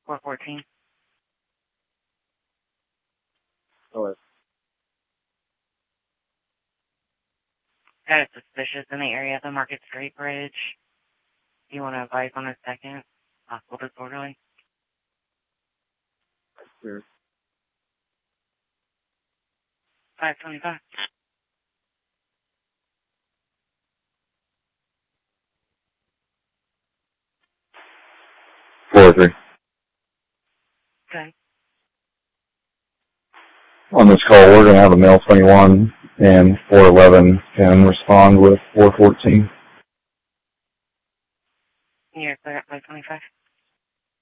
414. Oh, Got a suspicious in the area of the Market Street Bridge. You want to advise on a second? Possible disorderly? clear. 525. Four three. Okay. On this call, we're going to have a male 21 and 411 can respond with 414. You're clear at 525.